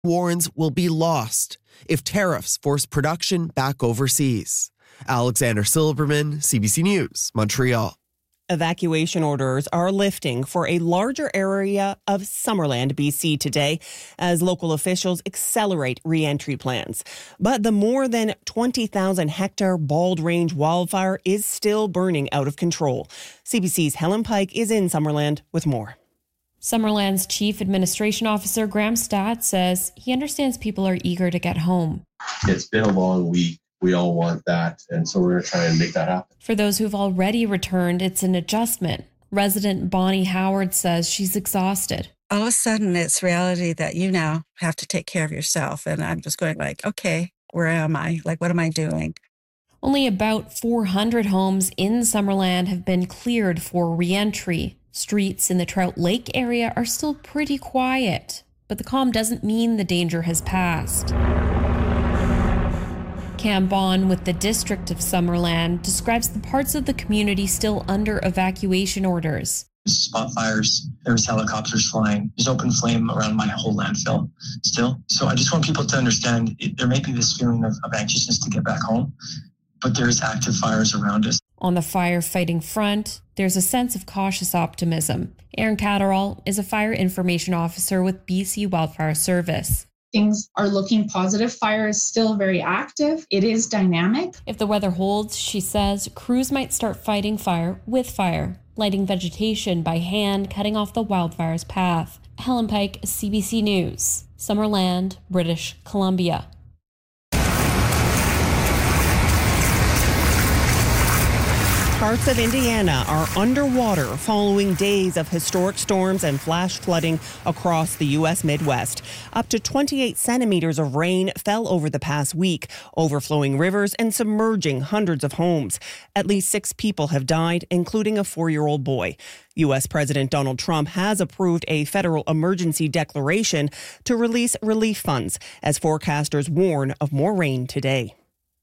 warns will be lost if tariffs force production back overseas. Alexander Silverman, CBC News, Montreal. Evacuation orders are lifting for a larger area of Summerland, BC today as local officials accelerate re-entry plans. But the more than 20,000-hectare Bald Range wildfire is still burning out of control. CBC's Helen Pike is in Summerland with more. Summerland's Chief Administration Officer Graham Stott says he understands people are eager to get home. It's been a long week. We all want that, and so we're going to try and make that happen. For those who've already returned, it's an adjustment. Resident Bonnie Howard says she's exhausted. All of a sudden, it's reality that you now have to take care of yourself. And I'm just going like, okay, where am I? Like, what am I doing? Only about 400 homes in Summerland have been cleared for re-entry. Streets in the Trout Lake area are still pretty quiet, but the calm doesn't mean the danger has passed. Cam Bond with the District of Summerland describes the parts of the community still under evacuation orders. Spot fires, there's helicopters flying, there's open flame around my whole landfill still. So I just want people to understand there may be this feeling of anxiousness to get back home, but there's active fires around us. On the firefighting front, there's a sense of cautious optimism. Aaron Catterall is a fire information officer with BC Wildfire Service. Things are looking positive. Fire is still very active. It is dynamic. If the weather holds, she says, crews might start fighting fire with fire, lighting vegetation by hand, cutting off the wildfire's path. Helen Pike, CBC News, Summerland, British Columbia. Parts of Indiana are underwater following days of historic storms and flash flooding across the U.S. Midwest. Up to 28 centimeters of rain fell over the past week, overflowing rivers and submerging hundreds of homes. At least 6 people have died, including a 4-year-old boy. U.S. President Donald Trump has approved a federal emergency declaration to release relief funds, as forecasters warn of more rain today.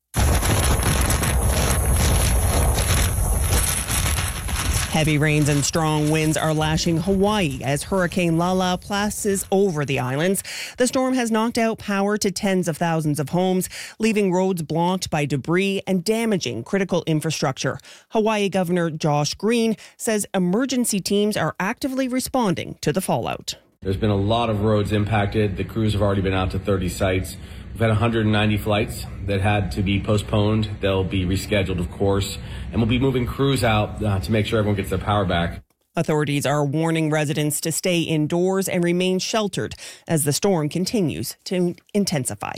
Heavy rains and strong winds are lashing Hawaii as Hurricane Lala passes over the islands. The storm has knocked out power to tens of thousands of homes, leaving roads blocked by debris and damaging critical infrastructure. Hawaii Governor Josh Green says emergency teams are actively responding to the fallout. There's been a lot of roads impacted. The crews have already been out to 30 sites. We've had 190 flights that had to be postponed. They'll be rescheduled, of course, and we'll be moving crews out to make sure everyone gets their power back. Authorities are warning residents to stay indoors and remain sheltered as the storm continues to intensify.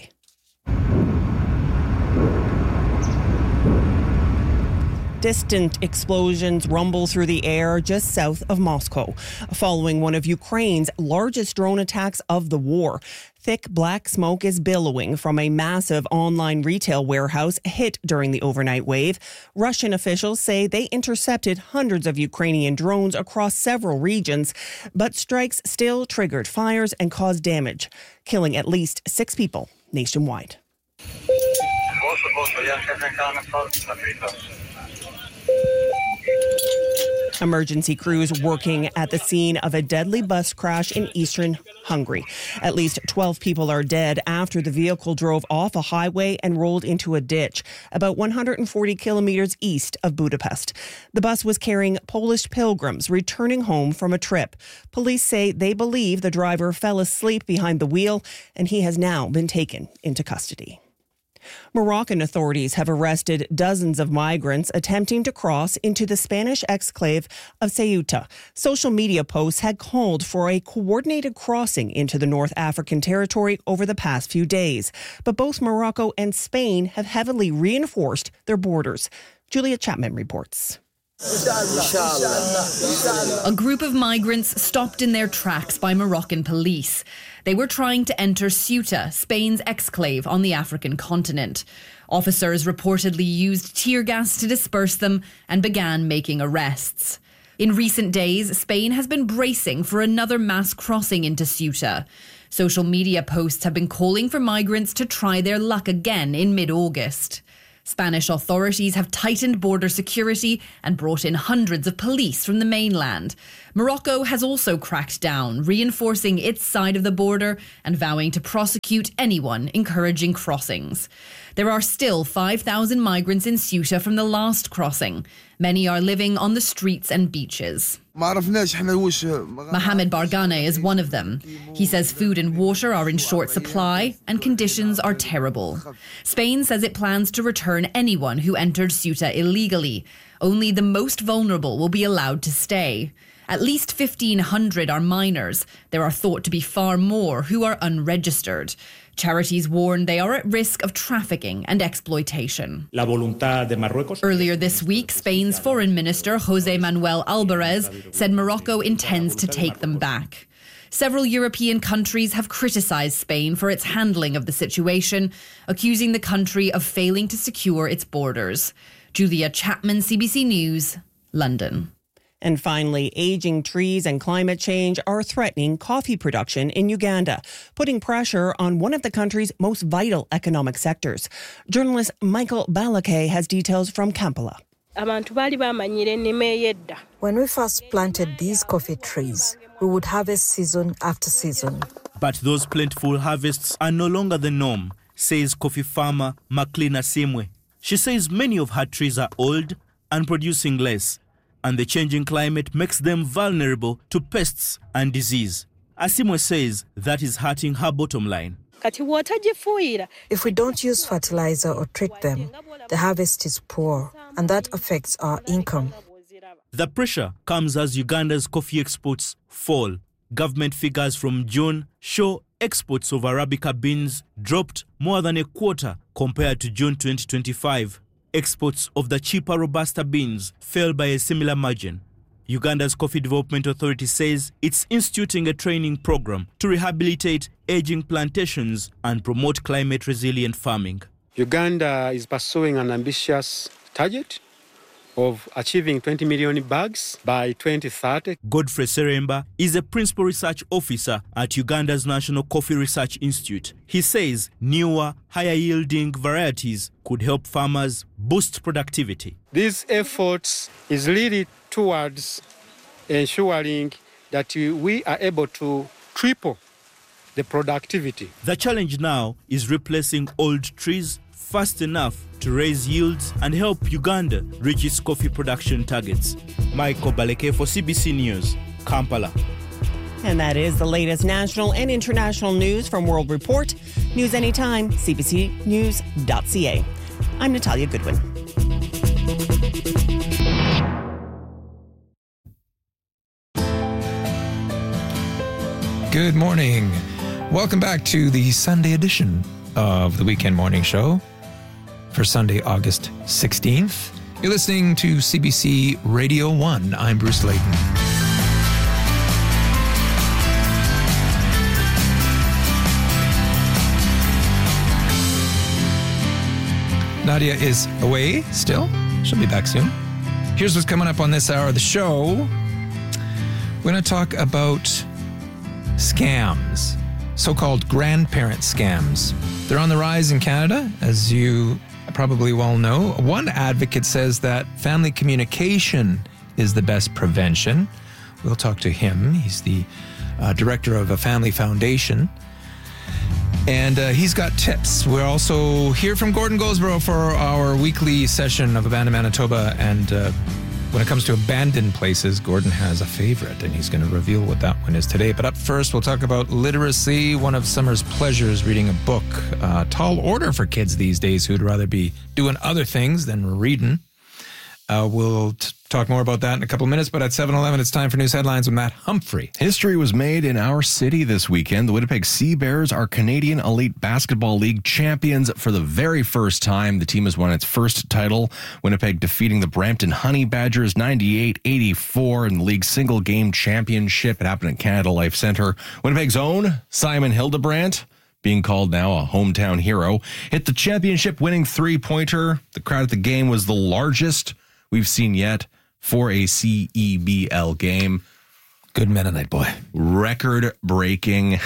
Distant explosions rumble through the air just south of Moscow, following one of Ukraine's largest drone attacks of the war. Thick black smoke is billowing from a massive online retail warehouse hit during the overnight wave. Russian officials say they intercepted hundreds of Ukrainian drones across several regions, but strikes still triggered fires and caused damage, killing at least 6 people nationwide. Emergency crews working at the scene of a deadly bus crash in eastern Hungary. At least 12 people are dead after the vehicle drove off a highway and rolled into a ditch about 140 kilometers east of Budapest. The bus was carrying Polish pilgrims returning home from a trip. Police say they believe the driver fell asleep behind the wheel and he has now been taken into custody. Moroccan authorities have arrested dozens of migrants attempting to cross into the Spanish exclave of Ceuta. Social media posts had called for a coordinated crossing into the North African territory over the past few days. But both Morocco and Spain have heavily reinforced their borders. Julia Chapman reports. A group of migrants stopped in their tracks by Moroccan police. They were trying to enter Ceuta, Spain's exclave on the African continent. Officers reportedly used tear gas to disperse them and began making arrests. In recent days, Spain has been bracing for another mass crossing into Ceuta. Social media posts have been calling for migrants to try their luck again in mid-August. Spanish authorities have tightened border security and brought in hundreds of police from the mainland. Morocco has also cracked down, reinforcing its side of the border and vowing to prosecute anyone encouraging crossings. There are still 5,000 migrants in Ceuta from the last crossing. Many are living on the streets and beaches. Mohamed Bargane is one of them. He says food and water are in short supply and conditions are terrible. Spain says it plans to return anyone who entered Ceuta illegally. Only the most vulnerable will be allowed to stay. At least 1,500 are minors. There are thought to be far more who are unregistered. Charities warn they are at risk of trafficking and exploitation. Earlier this week, Spain's Foreign Minister José Manuel Albares said Morocco intends to take them back. Several European countries have criticised Spain for its handling of the situation, accusing the country of failing to secure its borders. Julia Chapman, CBC News, London. And finally, aging trees and climate change are threatening coffee production in Uganda, putting pressure on one of the country's most vital economic sectors. Journalist Michael Balake has details from Kampala. When we first planted these coffee trees, we would harvest season after season. But those plentiful harvests are no longer the norm, says coffee farmer Maklina Simwe. She says many of her trees are old and producing less, and the changing climate makes them vulnerable to pests and disease. Asimwe says that is hurting her bottom line. If we don't use fertilizer or treat them, the harvest is poor, and that affects our income. The pressure comes as Uganda's coffee exports fall. Government figures from June show exports of Arabica beans dropped more than a quarter compared to June 2025. Exports of the cheaper Robusta beans fell by a similar margin. Uganda's Coffee Development Authority says it's instituting a training program to rehabilitate aging plantations and promote climate-resilient farming. Uganda is pursuing an ambitious target of achieving 20 million bags by 2030. Godfrey Seremba is a principal research officer at Uganda's National Coffee Research Institute. He says newer, higher-yielding varieties could help farmers boost productivity. These efforts is leading towards ensuring that we are able to triple the productivity. The challenge now is replacing old trees fast enough to raise yields and help Uganda reach its coffee production targets. Michael Baleke for CBC News, Kampala. And that is the latest national and international news from World Report. News anytime, cbcnews.ca. I'm Natalia Goodwin. Good morning. Welcome back to the Sunday edition of the Weekend Morning Show for Sunday, August 16th. You're listening to CBC Radio 1. I'm Bruce Layton. Nadia is away still. She'll be back soon. Here's what's coming up on this hour of the show. We're going to talk about scams, so-called grandparent scams. They're on the rise in Canada, as you probably well know. One advocate says that family communication is the best prevention. We'll talk to him. He's the director of a family foundation. And he's got tips. We're also here from Gordon Goldsboro for our weekly session of Abandoned Manitoba. And when it comes to abandoned places, Gordon has a favorite, and he's going to reveal what that one is today. But up first, we'll talk about literacy, one of summer's pleasures, reading a book. Tall order for kids these days who'd rather be doing other things than reading. We'll talk more about that in a couple of minutes, but at 7:11, it's time for news headlines with Matt Humphrey. History was made in our city this weekend. The Winnipeg Sea Bears are Canadian Elite Basketball League champions for the very first time. The team has won its first title, Winnipeg defeating the Brampton Honey Badgers 98-84 in the league's single-game championship. It happened at Canada Life Centre. Winnipeg's own Simon Hildebrandt, being called now a hometown hero, hit the championship-winning three-pointer. The crowd at the game was the largest we've seen yet for a CEBL game. Good Mennonite boy. Record-breaking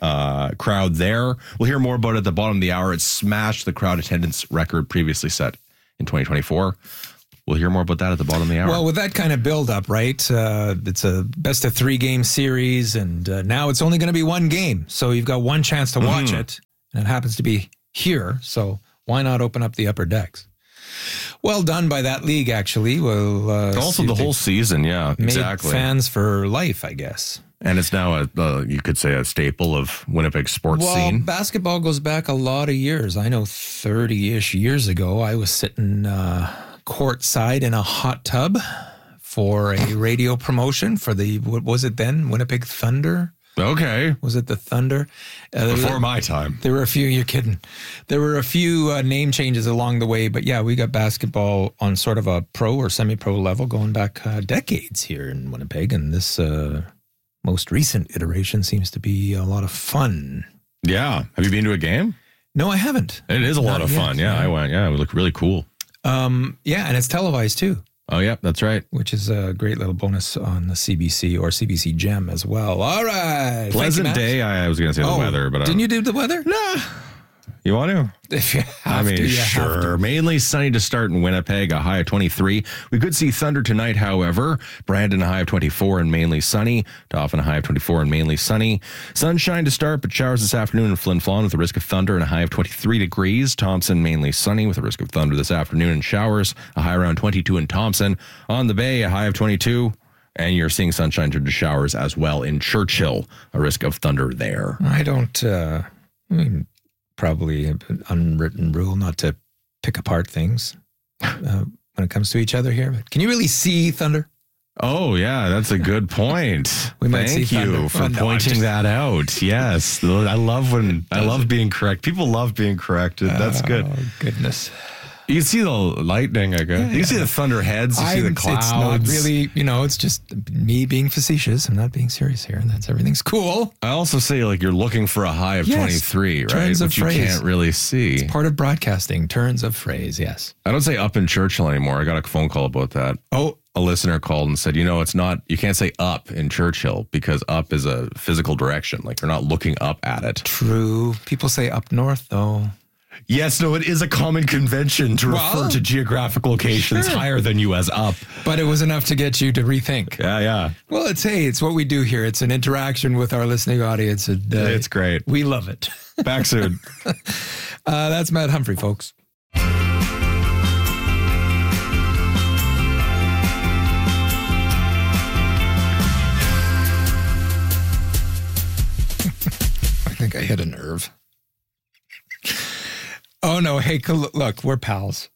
crowd there. We'll hear more about it at the bottom of the hour. It smashed the crowd attendance record previously set in 2024. We'll hear more about that at the bottom of the hour. Well, with that kind of build-up, right, it's a best-of-3 game series, and now it's only going to be one game. So you've got one chance to watch it, and it happens to be here. So why not open up the upper decks? Well done by that league, actually. Well, also the whole season, yeah, exactly. Fans for life, I guess. And it's now, you could say, a staple of Winnipeg sports scene. Well, basketball goes back a lot of years. I know 30-ish years ago, I was sitting courtside in a hot tub for a radio promotion for what was it then? Winnipeg Thunder? Okay. Was it the Thunder? Before my time. There were a few, you're kidding. There were a few name changes along the way, but yeah, we got basketball on sort of a pro or semi-pro level going back decades here in Winnipeg, and this most recent iteration seems to be a lot of fun. Yeah. Have you been to a game? No, I haven't. It is a lot of fun. Yeah, I went. Yeah, it looked really cool. Yeah, and it's televised too. Oh, yeah, that's right. Which is a great little bonus on the CBC or CBC Gem as well. All right. Pleasant day. I was going to say the weather, but didn't you do the weather? Nah. You want to? If you have to, sure. Mainly sunny to start in Winnipeg, a high of 23. We could see thunder tonight, however. Brandon, a high of 24 and mainly sunny. Dauphin, a high of 24 and mainly sunny. Sunshine to start, but showers this afternoon in Flin Flon with a risk of thunder and a high of 23 degrees. Thompson, mainly sunny with a risk of thunder this afternoon and showers. A high around 22 in Thompson. On the Bay, a high of 22. And you're seeing sunshine to showers as well in Churchill. A risk of thunder there. I don't, probably an unwritten rule not to pick apart things when it comes to each other here. But can you really see thunder? Oh, yeah, that's a good point. We might Thank see you thunder. for pointing that out. Yes. I love being correct. People love being corrected. That's good. Oh, goodness. You can see the lightning, I guess. You can see the thunder heads. You see the clouds. It's not really, it's just me being facetious. I'm not being serious here. And everything's cool. I also say, you're looking for a high of 23, right? Turns of phrase. You can't really see. It's part of broadcasting. Turns of phrase, yes. I don't say up in Churchill anymore. I got a phone call about that. Oh. A listener called and said, it's not, you can't say up in Churchill because up is a physical direction. You're not looking up at it. True. People say up north, though. Yes, no, it is a common convention to refer to geographic locations higher than you as up. But it was enough to get you to rethink. Yeah. Well, it's what we do here. It's an interaction with our listening audience. And, it's great. We love it. Back soon. That's Matt Humphrey, folks. I think I hit a nerve. Oh, no. Hey, look, we're pals.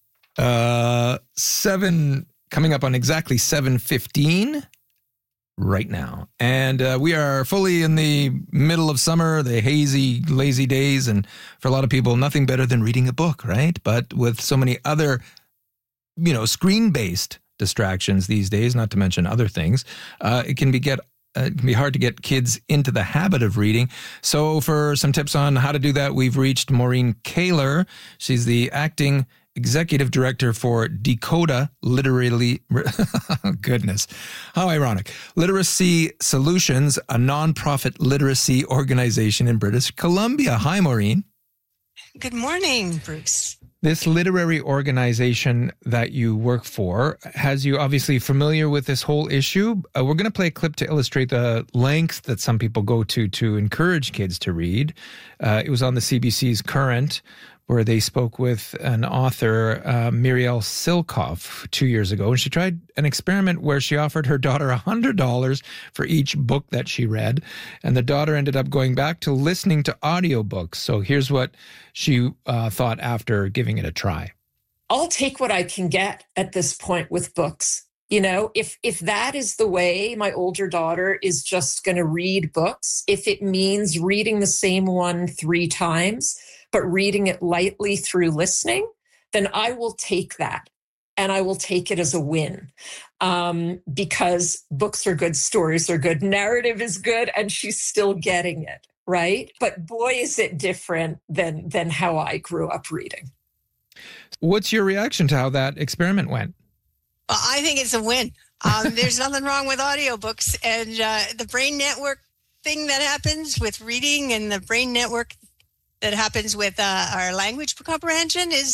7, coming up on exactly 7:15 right now. And we are fully in the middle of summer, the hazy, lazy days. And for a lot of people, nothing better than reading a book, right? But with so many other, screen-based distractions these days, not to mention other things, it can be hard to get kids into the habit of reading. So for some tips on how to do that, we've reached Maureen Kaler. She's the acting executive director for Dakota Literally, goodness, how ironic, Literacy Solutions, a nonprofit literacy organization in British Columbia. Hi, Maureen. Good morning, Bruce. This literary organization that you work for has you obviously familiar with this whole issue. We're going to play a clip to illustrate the lengths that some people go to encourage kids to read. It was on the CBC's Current, where they spoke with an author, Muriel Silkoff, 2 years ago. And she tried an experiment where she offered her daughter $100 for each book that she read. And the daughter ended up going back to listening to audiobooks. So here's what she thought after giving it a try. I'll take what I can get at this point with books. If that is the way my older daughter is just going to read books, if it means reading the same one 3 times, but reading it lightly through listening, then I will take that. And I will take it as a win because books are good, stories are good, narrative is good, and she's still getting it, right? But boy, is it different than how I grew up reading. What's your reaction to how that experiment went? Well, I think it's a win. There's nothing wrong with audiobooks, and the brain network thing that happens with reading and the brain network that happens with our language comprehension is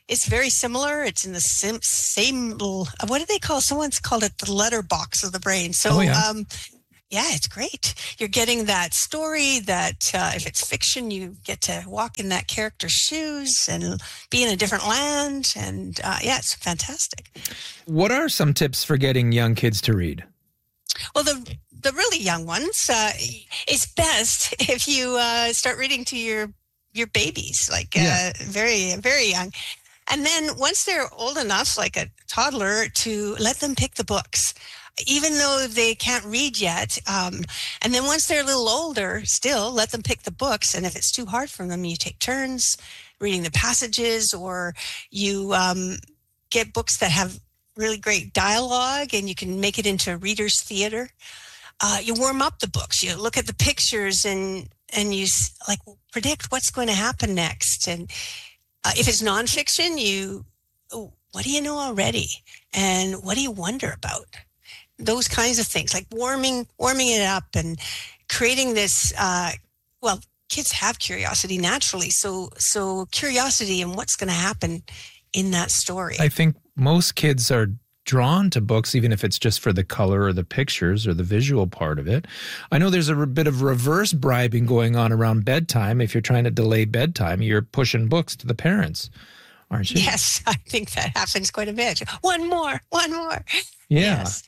it's very similar. It's in the same little, what do they call? Someone's called it the letterbox of the brain. So, yeah, it's great. You're getting that story that if it's fiction, you get to walk in that character's shoes and be in a different land. And yeah, it's fantastic. What are some tips for getting young kids to read? Well, the really young ones, it's best if you start reading to your babies, like very, very young. And then once they're old enough, like a toddler, to let them pick the books, even though they can't read yet. And then once they're a little older, still let them pick the books. And if it's too hard for them, you take turns reading the passages, or you get books that have really great dialogue and you can make it into reader's theater. You warm up the books. You look at the pictures and you like predict what's going to happen next. And if it's nonfiction, what do you know already? And what do you wonder about? Those kinds of things, like warming it up and creating this, kids have curiosity naturally. So curiosity and what's going to happen in that story. I think most kids are drawn to books, even if it's just for the color or the pictures or the visual part of it. I know there's a bit of reverse bribing going on around bedtime. If you're trying to delay bedtime, you're pushing books to the parents, aren't you? Yes, I think that happens quite a bit. One more. Yeah. Yes.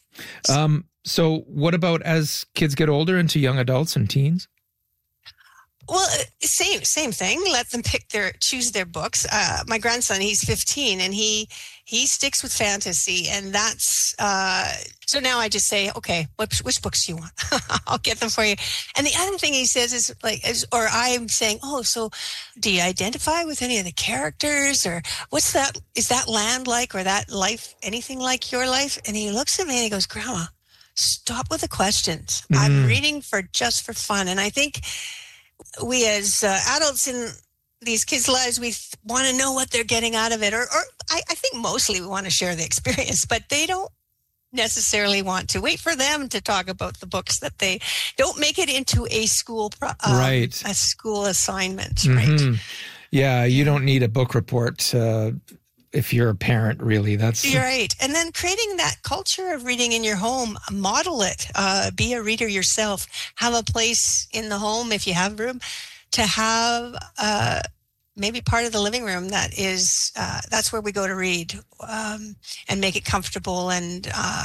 So what about as kids get older into young adults and teens? Well, same thing. Let them choose their books. My grandson, he's 15, and he sticks with fantasy, and that's so now I just say, okay, which books do you want? I'll get them for you. And the other thing he says is or I'm saying, oh, so do you identify with any of the characters, or what's that? Is that land like, or that life anything like your life? And he looks at me and he goes, Grandma, stop with the questions. Mm-hmm. I'm reading just for fun, and I think we as adults in these kids' lives, we want to know what they're getting out of it. Or I think mostly we want to share the experience, but they don't necessarily want to. Wait for them to talk about the books that they don't make it into a school a school assignment. Mm-hmm. Right. Yeah, you don't need a book report if you're a parent, really. You're right. And then creating that culture of reading in your home, model it. Be a reader yourself. Have a place in the home, if you have room, to have maybe part of the living room that's where we go to read, and make it comfortable, and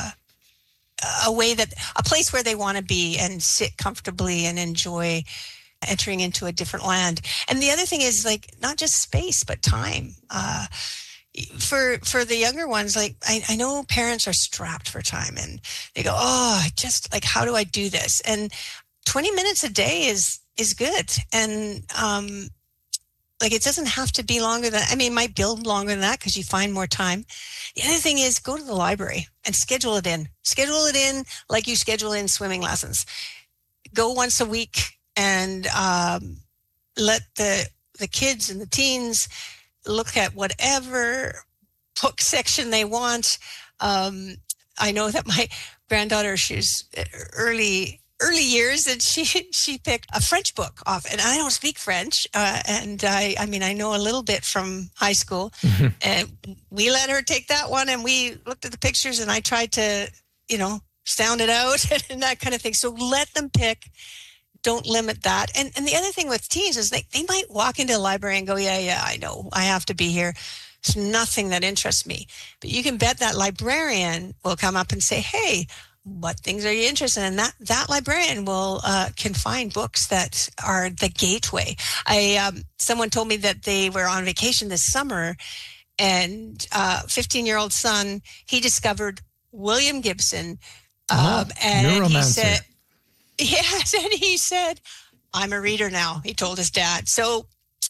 a place where they want to be and sit comfortably and enjoy entering into a different land. And the other thing is, like, not just space, but time. For the younger ones, like I know parents are strapped for time, and they go, oh, just like, how do I do this? And 20 minutes a day is good. And like, it doesn't have to be longer than, it might build longer than that because you find more time. The other thing is, go to the library and schedule it in like you schedule in swimming lessons. Go once a week and let the kids and the teens look at whatever book section they want. I know that my granddaughter, she's early years, and she picked a French book off, and I don't speak French, and I know a little bit from high school, mm-hmm. and we let her take that one, and we looked at the pictures, and I tried to, sound it out and that kind of thing. So let them pick. Don't limit that. And the other thing with teens is they might walk into a library and go, yeah, I know, I have to be here. It's nothing that interests me. But you can bet that librarian will come up and say, hey, what things are you interested in? That librarian will can find books that are the gateway. Someone told me that they were on vacation this summer, and 15-year-old son, he discovered William Gibson, and he said, yes, and he said, I'm a reader now, he told his dad. So,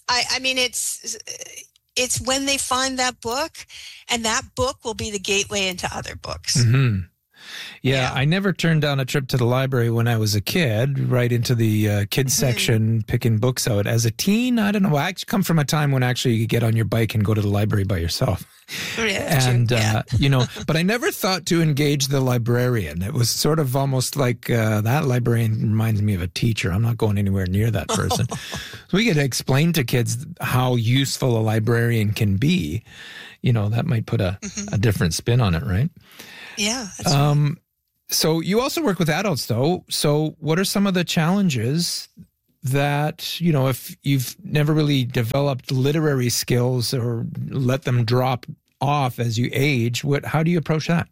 it's when they find that book, and that book will be the gateway into other books. Mm-hmm. Yeah, I never turned down a trip to the library when I was a kid, right into the kids section, picking books out. As a teen, I don't know. I actually come from a time when actually you could get on your bike and go to the library by yourself. And, but I never thought to engage the librarian. It was sort of almost like that librarian reminds me of a teacher. I'm not going anywhere near that person. So we could explain to kids how useful a librarian can be. That might put a different spin on it, right? Yeah. That's right. So you also work with adults, though. So what are some of the challenges that, if you've never really developed literary skills or let them drop off as you age, how do you approach that?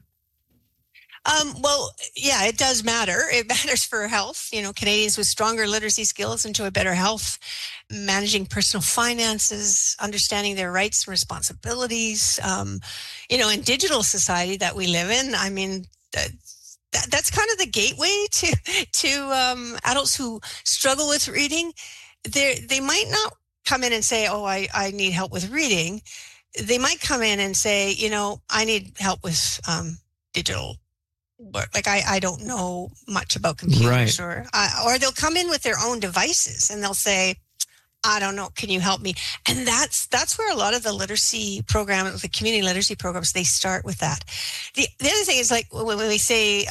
Well, yeah, it does matter. It matters for health. Canadians with stronger literacy skills enjoy better health, managing personal finances, understanding their rights and responsibilities. In digital society that we live in, I mean, that's kind of the gateway to adults who struggle with reading. They might not come in and say, "Oh, I need help with reading." They might come in and say, "I need help with digital work. Like I don't know much about computers," right. or they'll come in with their own devices and they'll say, "I don't know, can you help me?" And that's where a lot of the literacy programs, the community literacy programs, they start with that. The other thing is, like, when we say,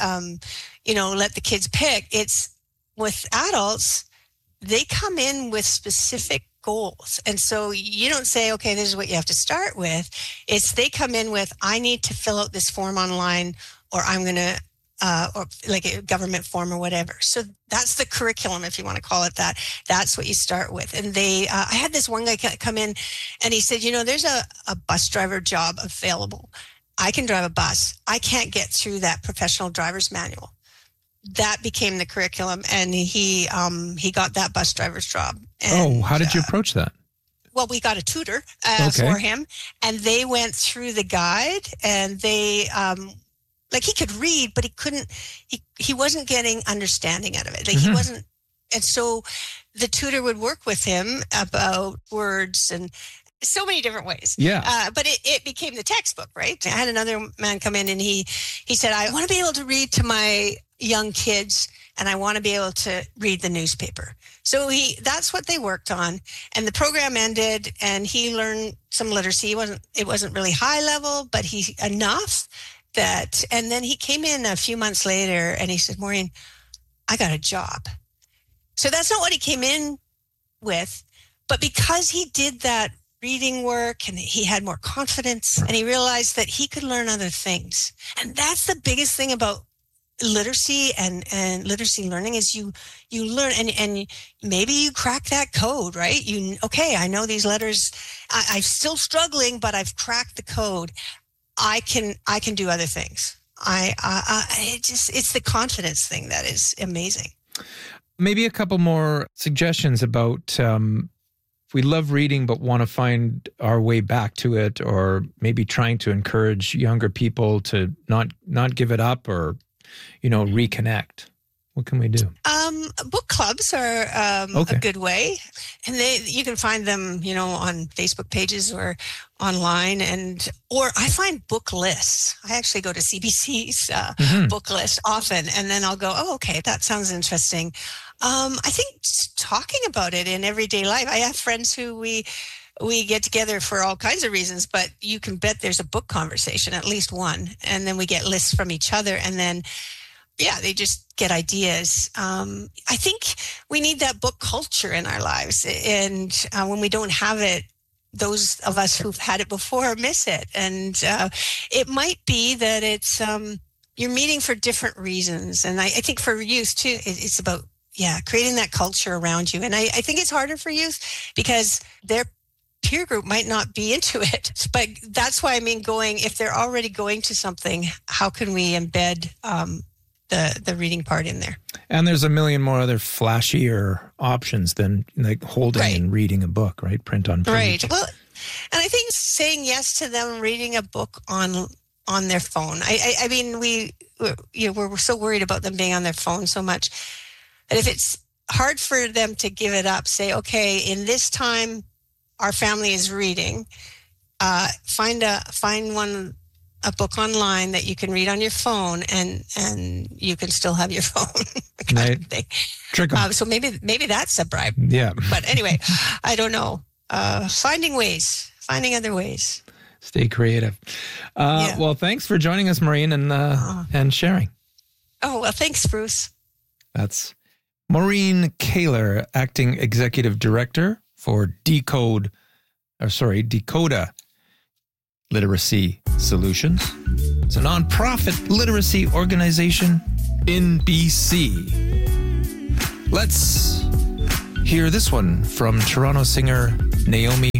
let the kids pick, it's with adults, they come in with specific goals. And so you don't say, "Okay, this is what you have to start with." It's they come in with, "I need to fill out this form online, or I'm going to, or like a government form or whatever." So that's the curriculum, if you want to call it that. That's what you start with. And I had this one guy come in and he said, there's a bus driver job available. I can drive a bus. I can't get through that professional driver's manual. That became the curriculum, and he got that bus driver's job. And, how did you approach that? Well, we got a tutor for him, and they went through the guide, and they he could read, but he couldn't. He wasn't getting understanding out of it. He wasn't, and so the tutor would work with him about words and so many different ways. Yeah. But it became the textbook, right? I had another man come in, and he said, "I want to be able to read to my young kids, and I want to be able to read the newspaper." So that's what they worked on, and the program ended, and he learned some literacy. It wasn't really high level, but enough that, and then he came in a few months later and he said, "Maureen, I got a job." So that's not what he came in with, but because he did that reading work and he had more confidence, and he realized that he could learn other things. And that's the biggest thing about literacy and literacy learning is you learn, and maybe you crack that code, right? I know these letters, I'm still struggling, but I've cracked the code. I can do other things. It's the confidence thing that is amazing. Maybe a couple more suggestions about if we love reading but want to find our way back to it, or maybe trying to encourage younger people to not give it up, or reconnect. What can we do? Book clubs are a good way, and you can find them, on Facebook pages or online, or I find book lists. I actually go to CBC's book list often, and then I'll go, "Oh, okay, that sounds interesting." I think just talking about it in everyday life. I have friends who we get together for all kinds of reasons, but you can bet there's a book conversation, at least one, and then we get lists from each other, and then they just get ideas. I think we need that book culture in our lives. And when we don't have it, those of us who've had it before miss it. And it might be that it's you're meeting for different reasons. And I think for youth too, it's about, creating that culture around you. And I think it's harder for youth because their peer group might not be into it. But that's why if they're already going to something, how can we embed the reading part in there? And there's a million more other flashier options than like holding and reading a book, right? Print on page. Right. Well, and I think saying yes to them reading a book on their phone. I mean, we're so worried about them being on their phone so much. And if it's hard for them to give it up, say, "Okay, in this time, our family is reading. Find one a book online that you can read on your phone, and you can still have your phone. Right. Trick 'em. So maybe that's a bribe. Yeah. But anyway, I don't know. Finding other ways. Stay creative. Well, thanks for joining us, Maureen, and sharing. Oh, well, thanks, Bruce. That's Maureen Kaler, Acting Executive Director for Decoda Literacy Solutions. It's a nonprofit literacy organization in BC. Let's hear this one from Toronto singer Naomi